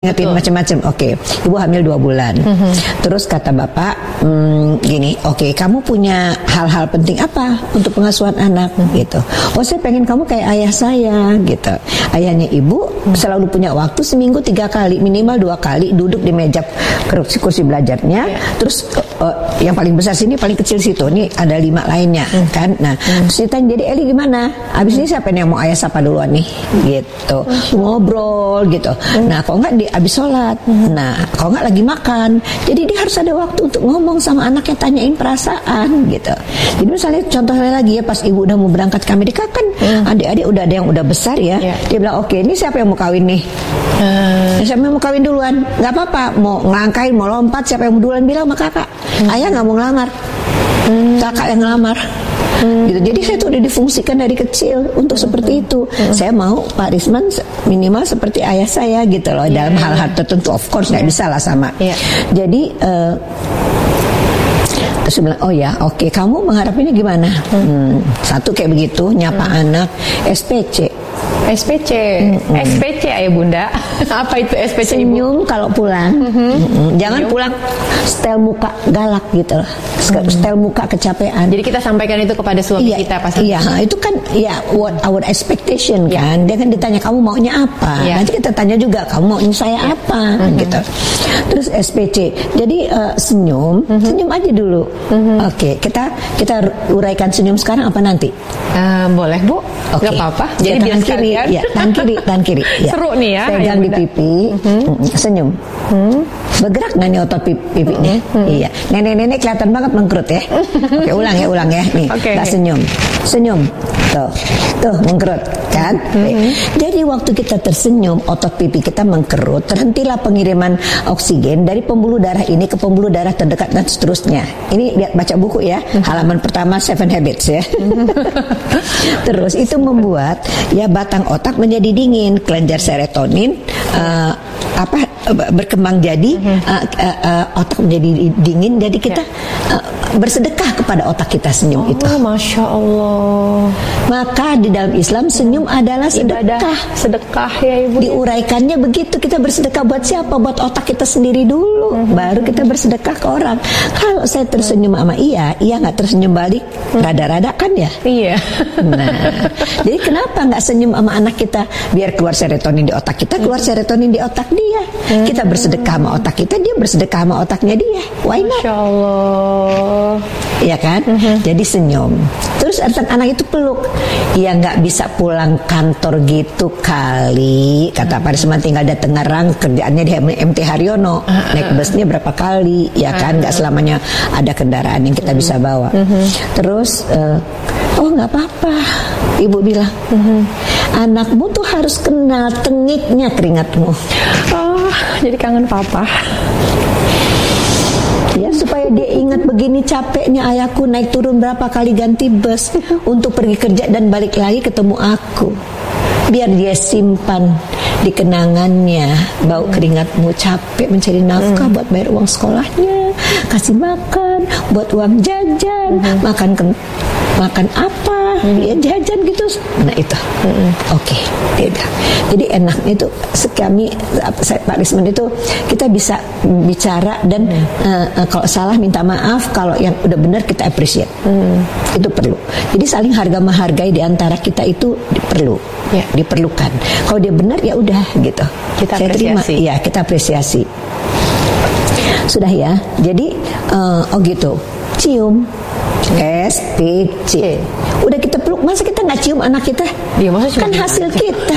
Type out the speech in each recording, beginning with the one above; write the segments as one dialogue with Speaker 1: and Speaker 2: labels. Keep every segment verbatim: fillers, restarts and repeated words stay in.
Speaker 1: Ngetin macam-macam. Oke, okay. Ibu hamil dua bulan. Mm-hmm. Terus kata bapak, mm, gini, oke, okay, kamu punya hal-hal penting apa untuk pengasuhan anak, mm-hmm. gitu. Oh, saya pengen kamu kayak ayah saya, gitu. Ayahnya ibu mm-hmm. selalu punya waktu seminggu tiga kali, minimal dua kali duduk di meja kursi, kursi belajarnya. Yeah. Terus uh, yang paling besar sini, paling kecil situ. Ini ada lima lainnya, mm-hmm. kan. Nah, mm-hmm. terus ditanya, jadi Eli gimana? Abis mm-hmm. ini siapa yang mau ayah sapa duluan nih, gitu. Mm-hmm. Ngobrol, gitu. Mm-hmm. Nah, kok enggak di habis sholat, hmm. nah kalau nggak lagi makan, jadi dia harus ada waktu untuk ngomong sama anaknya, tanyain perasaan gitu. Jadi misalnya contohnya lagi ya, pas ibu udah mau berangkat ke Amerika kan, hmm. adik-adik udah ada yang udah besar ya, yeah. dia bilang oke, okay, ini siapa yang mau kawin nih? Hmm. Siapa yang mau kawin duluan? Nggak apa-apa, mau ngelangkain, mau lompat, siapa yang mau duluan bilang sama kakak. Hmm. Ayah nggak mau ngelamar, hmm. kakak yang ngelamar. Hmm. Gitu. Jadi saya tuh udah difungsikan dari kecil untuk hmm. seperti itu. Hmm. Saya mau Pak Risman minimal seperti ayah saya gitu loh, yeah. dalam hal-hal tertentu. Of course nggak yeah. bisa lah sama. Yeah. Jadi uh, terus saya bilang, oh ya, oke, okay, kamu mengharapinnya gimana? Hmm. Hmm. Satu kayak begitu, nyapa hmm. anak, S P C.
Speaker 2: S P C, mm-hmm. S P C ayah bunda. Apa itu S P C?
Speaker 1: Senyum ibu? Kalau pulang, mm-hmm. Mm-hmm. jangan Senyum. Pulang setel muka galak gitu, mm-hmm. setel muka kecapean.
Speaker 2: Jadi kita sampaikan itu kepada suami
Speaker 1: iya,
Speaker 2: kita pas.
Speaker 1: Iya, itu kan ya what our expectation yeah. kan. Dia kan ditanya kamu maunya apa, yeah. nanti kita tanya juga kamu maunya saya yeah. apa, mm-hmm. gitu. Terus S P C, jadi uh, senyum, mm-hmm. senyum aja dulu. Mm-hmm. Oke, okay, kita kita uraikan senyum sekarang apa nanti?
Speaker 2: Uh, boleh bu,
Speaker 1: okay.
Speaker 2: nggak apa-apa. Jadi
Speaker 1: ya, tangan kiri, ya, tangan kiri, tangan kiri. Ya.
Speaker 2: Seru nih ya.
Speaker 1: Pegang di pipi, mm-hmm. senyum. Mm-hmm. Bergerak nggak nih otot pipinya? Mm-hmm. Iya. Nenek-nenek kelihatan banget mengkerut ya. Oke, ulang ya, ulang ya. Nih, okay, okay. senyum, senyum. Tuh, tuh mengkerut kan. Mm-hmm. Jadi waktu kita tersenyum, otot pipi kita mengkerut, terhentilah pengiriman oksigen dari pembuluh darah ini ke pembuluh darah terdekat dan seterusnya. Ini lihat baca buku ya, mm-hmm. halaman pertama Seven Habits ya. Terus itu membuat ya batang otak menjadi dingin, kelenjar serotonin uh, apa berkembang jadi uh, uh, uh, otak menjadi dingin, jadi kita uh, bersedekah kepada otak kita senyum oh, itu.
Speaker 2: Masya Allah.
Speaker 1: Maka di dalam Islam senyum adalah sedekah.
Speaker 2: Sedekah ya ibu.
Speaker 1: Diuraikannya begitu, kita bersedekah buat siapa? Buat otak kita sendiri dulu, mm-hmm. baru kita bersedekah ke orang. Kalau saya tersenyum sama iya, iya nggak tersenyum balik, mm-hmm. rada-rada kan ya?
Speaker 2: Iya.
Speaker 1: Nah, jadi kenapa nggak senyum sama anak kita? Biar keluar serotonin di otak kita, keluar serotonin di otak dia. Hmm. Kita bersedekah sama otak kita, dia bersedekah sama otaknya dia. Why not?
Speaker 2: Masya Allah.
Speaker 1: Iya kan? Uh-huh. Jadi senyum. Terus anak itu peluk. Ya nggak bisa pulang kantor gitu kali. Kata Pak Risman tinggal di Tangerang, kerjaannya di M T Haryono. Uh-huh. Naik busnya berapa kali? Ya kan? Nggak uh-huh. selamanya ada kendaraan yang kita uh-huh. bisa bawa. Uh-huh. Terus, uh, oh nggak apa-apa. Ibu bilang, uh-huh. anakmu tuh harus kenal tengiknya keringatmu.
Speaker 2: Oh, jadi kangen papa.
Speaker 1: Ya, supaya dia ingat begini capeknya ayahku naik turun berapa kali ganti bus untuk pergi kerja dan balik lagi ketemu aku. Biar dia simpan di kenangannya bau keringatmu, capek mencari nafkah hmm. buat bayar uang sekolahnya, kasih makan, buat uang jajan, hmm. makan ke, makan apa, hmm. ya jajan gitu. Nah itu, hmm. oke, okay. Beda. Jadi enaknya itu kami Pak Risman itu kita bisa bicara dan hmm. uh, uh, kalau salah minta maaf, kalau yang udah benar kita appreciate. Hmm. Itu perlu. Jadi saling harga menghargai di antara kita itu perlu. Ya. Diperlukan. Kalau dia benar ya udah gitu.
Speaker 2: Kita
Speaker 1: Saya
Speaker 2: apresiasi.
Speaker 1: terima. Iya, kita apresiasi. Sudah ya. Jadi uh, oh gitu. Cium. S P C. Udah kita peluk, masa kita nggak cium anak kita?
Speaker 2: Dia masa
Speaker 1: kan hasil aja. Kita.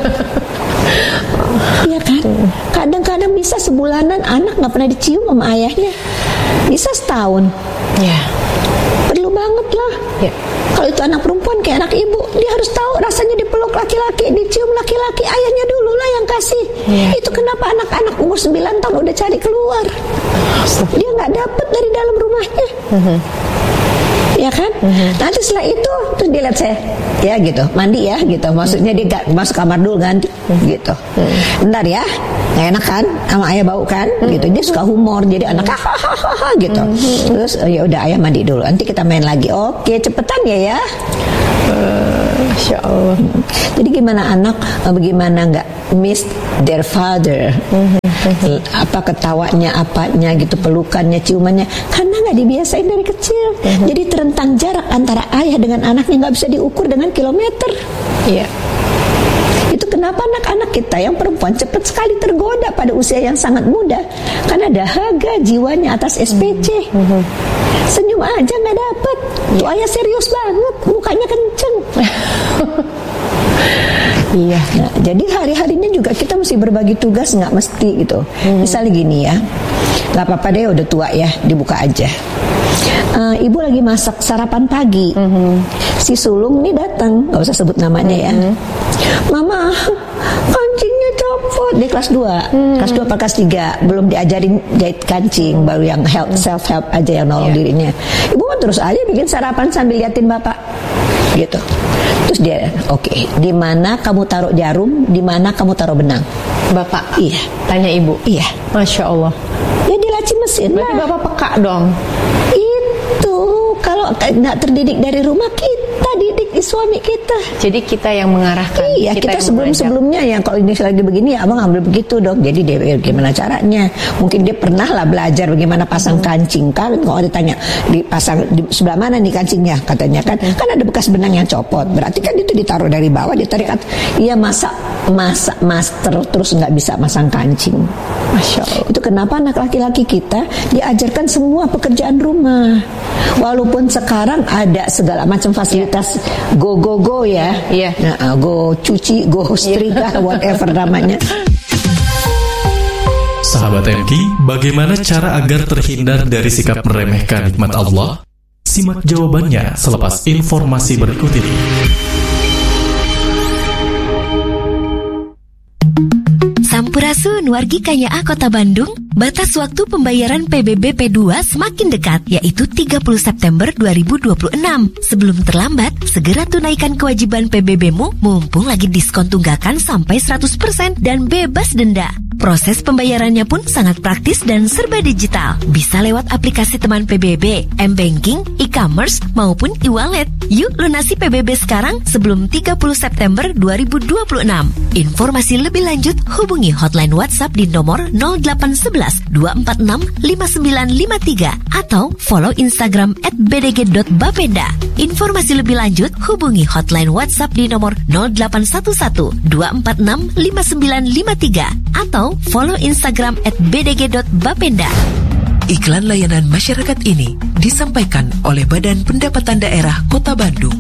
Speaker 1: Iya kan? Kadang-kadang bisa sebulanan anak nggak pernah dicium sama ayahnya. Bisa setahun.
Speaker 2: Ya.
Speaker 1: Perlu banget lah.
Speaker 2: Ya.
Speaker 1: Kalau itu anak perempuan kayak anak ibu, dia harus tahu rasanya dipeluk laki-laki, dicium laki-laki, ayahnya dulu lah yang kasih. Ya. Itu kenapa anak-anak umur sembilan tahun udah cari keluar. Dia nggak dapat dari dalam rumahnya. Uh-huh. Ya kan? Uh-huh. Nanti setelah itu terus dia lihat saya, ya gitu, mandi ya gitu. Maksudnya dia gak, masuk kamar dulu ganti, uh-huh. gitu. Uh-huh. Bentar ya, nggak enak kan? Sama ayah bau kan? Uh-huh. Gitu. Dia suka humor, jadi anak hahaha gitu. Uh-huh. Terus oh, ya udah ayah mandi dulu, nanti kita main lagi. Oke, cepetan ya ya.
Speaker 2: Uh, Masya Allah.
Speaker 1: Jadi gimana anak, bagaimana nggak miss their father. Mm-hmm. Apa ketawanya, apanya gitu, pelukannya, ciumannya, karena nggak dibiasain dari kecil. Mm-hmm. Jadi terentang jarak antara ayah dengan anaknya nggak bisa diukur dengan kilometer.
Speaker 2: Iya. Yeah.
Speaker 1: Itu kenapa anak-anak kita yang perempuan cepat sekali tergoda pada usia yang sangat muda, karena dahaga jiwanya atas S P C. Mm-hmm. Senyum aja nggak dapet. Tuh ayah serius banget, mukanya kenceng. Iya. Nah, jadi hari-harinya juga kita mesti berbagi tugas, nggak mesti gitu. Mm-hmm. Misalnya gini ya, nggak apa-apa deh udah tua ya, dibuka aja. Uh, ibu lagi masak sarapan pagi. Mm-hmm. Si sulung nih datang, nggak usah sebut namanya mm-hmm. ya. Mama, kancingnya copot. Dia kelas dua, mm-hmm. kelas dua atau kelas tiga, belum diajarin jahit kancing, baru yang help, self help aja yang nolong yeah. dirinya. Ibu mah terus aja bikin sarapan sambil liatin bapak, gitu. Terus dia, oke, okay, di mana kamu taruh jarum, di mana kamu taruh benang?
Speaker 2: Bapak,
Speaker 1: iya.
Speaker 2: Tanya ibu.
Speaker 1: Iya.
Speaker 2: Masya Allah.
Speaker 1: Ya di laci mesin.
Speaker 2: Berarti
Speaker 1: lah.
Speaker 2: bapak peka dong.
Speaker 1: Itu kalau nggak terdidik dari rumah, kita didik suami kita.
Speaker 2: Jadi kita yang mengarahkan.
Speaker 1: Iya, kita, kita sebelum-sebelumnya yang kalau ini lagi begini ya abang ambil begitu dong. Jadi dia gimana caranya? Mungkin dia pernah lah belajar bagaimana pasang hmm. kancing kan. Kalau ditanya dipasang di sebelah mana nih kancingnya, katanya kan hmm. kan ada bekas benang yang copot. Berarti kan itu ditaruh dari bawah, ditarik. Iya, masa masa master terus nggak bisa masang kancing. Masya Allah. Itu kenapa anak laki-laki kita diajarkan semua pekerjaan rumah. Walaupun sekarang ada segala macam fasilitas yeah. go go go ya,
Speaker 2: yeah.
Speaker 1: nah, go cuci, go setrika, yeah. whatever namanya.
Speaker 3: Sahabat M K, bagaimana cara agar terhindar dari sikap meremehkan nikmat Allah? Simak jawabannya selepas informasi berikut ini.
Speaker 4: Sampurasun wargi Kanyaa Kota Bandung, batas waktu pembayaran P B B P dua semakin dekat, yaitu tiga puluh September dua ribu dua puluh enam. Sebelum terlambat, segera tunaikan kewajiban P B B-mu mumpung lagi diskon tunggakan sampai seratus persen dan bebas denda. Proses pembayarannya pun sangat praktis dan serba digital. Bisa lewat aplikasi teman P B B, M-Banking, e-commerce, maupun e-wallet. Yuk lunasi P B B sekarang sebelum tiga puluh September dua ribu dua puluh enam. Informasi lebih lanjut hubungi hotline WhatsApp di nomor nol delapan satu satu dua empat enam lima sembilan lima tiga atau follow Instagram at b d g dot bapenda. Informasi lebih lanjut hubungi hotline WhatsApp di nomor nol delapan satu satu dua empat enam lima sembilan lima tiga atau follow Instagram at b d g dot bapenda.
Speaker 5: Iklan layanan masyarakat ini disampaikan oleh Badan Pendapatan Daerah Kota Bandung.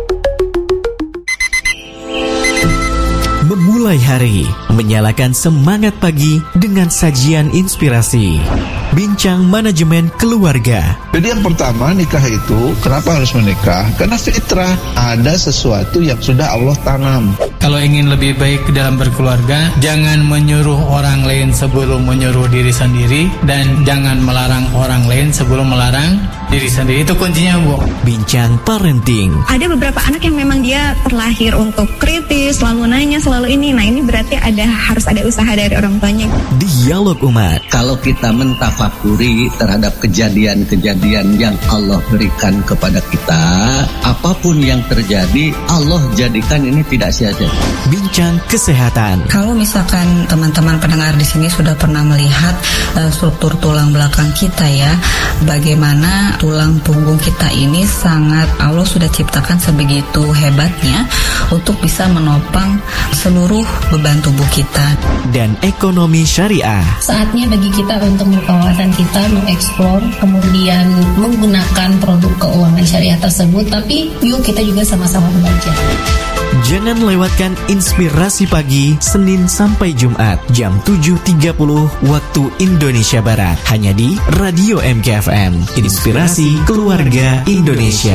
Speaker 6: Memulai hari, menyalakan semangat pagi dengan sajian inspirasi. Bincang manajemen keluarga.
Speaker 7: Jadi yang pertama, nikah itu kenapa harus menikah? Karena fitrah, ada sesuatu yang sudah Allah tanam.
Speaker 8: Kalau ingin lebih baik dalam berkeluarga, jangan menyuruh orang lain sebelum menyuruh diri sendiri, dan jangan melarang orang lain sebelum melarang diri sendiri. Itu kuncinya, Bu.
Speaker 6: Bincang parenting.
Speaker 9: Ada beberapa anak yang memang dia terlahir untuk kritis, selalu nanya, selalu ini. Nah, ini berarti ada harus ada usaha dari orang tuanya.
Speaker 6: Dialog umat.
Speaker 10: Kalau kita mentafakuri terhadap kejadian-kejadian yang Allah berikan kepada kita, apapun yang terjadi, Allah jadikan ini tidak sia-sia.
Speaker 6: Bincang kesehatan.
Speaker 11: Kalau misalkan teman-teman pendengar di sini sudah pernah melihat uh, struktur tulang belakang kita ya, bagaimana tulang punggung kita ini sangat Allah sudah ciptakan sebegitu hebatnya untuk bisa menopang seluruh beban tubuh kita.
Speaker 6: Dan ekonomi syariah.
Speaker 12: Saatnya bagi kita untuk kawasan kita mengeksplor, kemudian menggunakan produk keuangan syariah tersebut, tapi yuk kita juga sama-sama belajar.
Speaker 6: Jangan lewatkan inspirasi pagi Senin sampai Jumat jam tujuh tiga puluh waktu Indonesia Barat, hanya di Radio M K F M, Inspirasi Keluarga Indonesia.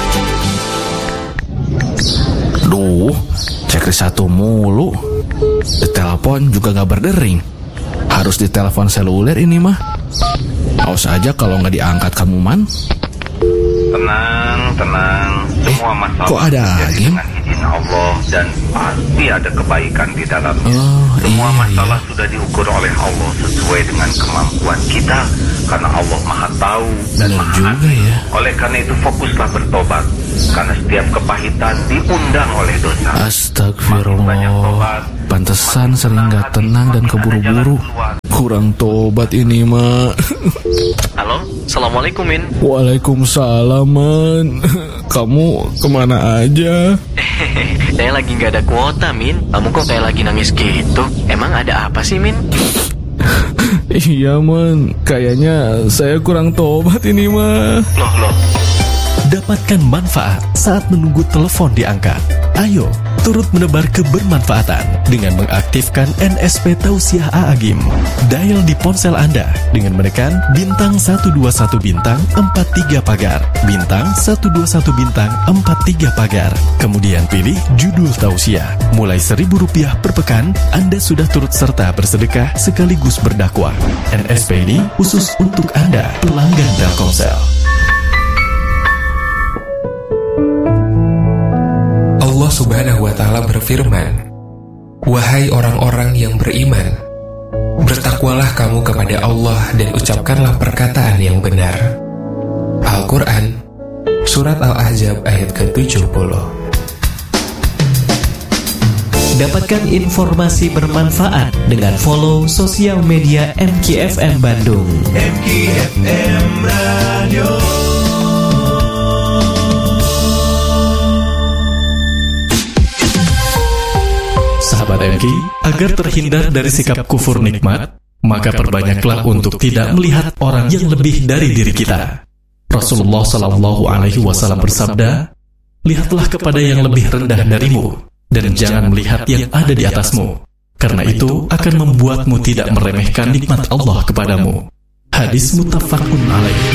Speaker 13: Duh, checklist satu mulu. Ditelepon juga gak berdering. Harus ditelepon seluler ini mah. Awas aja kalau gak diangkat kamu, Man.
Speaker 14: Tenang, tenang. Semua masalah
Speaker 13: kok ada lagi?
Speaker 14: izin Allah dan pasti ada kebaikan di dalamnya.
Speaker 13: Oh,
Speaker 14: Semua
Speaker 13: iya,
Speaker 14: masalah
Speaker 13: iya.
Speaker 14: sudah diukur oleh Allah sesuai dengan kemampuan kita, karena Allah Maha Tahu dan
Speaker 13: Benar
Speaker 14: Maha
Speaker 13: juga
Speaker 14: Adil.
Speaker 13: ya.
Speaker 14: Oleh karena itu fokuslah bertobat, karena setiap kepahitan diundang oleh dosa.
Speaker 13: Astagfirullah. Pantesan sering gak tenang dan keburu-buru. Kurang tobat ini, Mak.
Speaker 15: Halo, Assalamualaikum, Min.
Speaker 13: Waalaikumsalam, Man. Kamu kemana aja?
Speaker 15: Saya lagi gak ada kuota, Min. Kamu kok kayak lagi nangis gitu? Emang ada apa sih, Min?
Speaker 13: Iya, Man. Kayaknya saya kurang tobat ini, mah.
Speaker 15: Loh, loh.
Speaker 3: Dapatkan manfaat saat menunggu telepon diangkat. Ayo, turut menebar kebermanfaatan dengan mengaktifkan N S P Tausiah A'agim. Dial di ponsel Anda dengan menekan bintang satu dua satu bintang empat tiga pagar, bintang satu dua satu bintang empat tiga pagar. Kemudian pilih judul tausiah. Mulai seribu rupiah per pekan, Anda sudah turut serta bersedekah sekaligus berdakwah. N S P ini khusus untuk Anda, pelanggan Telkomsel.
Speaker 16: Allah Subhanahu wa Ta'ala berfirman, "Wahai orang-orang yang beriman, bertakwalah kamu kepada Allah dan ucapkanlah perkataan yang benar." Al-Quran, Surat Al-Ahzab ayat ke tujuh puluh.
Speaker 6: Dapatkan informasi bermanfaat dengan follow sosial media M K F M Bandung.
Speaker 17: M K F M Radio.
Speaker 3: Sahabat M K, agar terhindar dari sikap kufur nikmat, maka perbanyaklah untuk tidak melihat orang yang lebih dari diri kita. Rasulullah Shallallahu Alaihi Wasallam bersabda, lihatlah kepada yang lebih rendah darimu, dan jangan melihat yang ada di atasmu, karena itu akan membuatmu tidak meremehkan nikmat Allah kepadamu. Hadis muttafaqun alaih.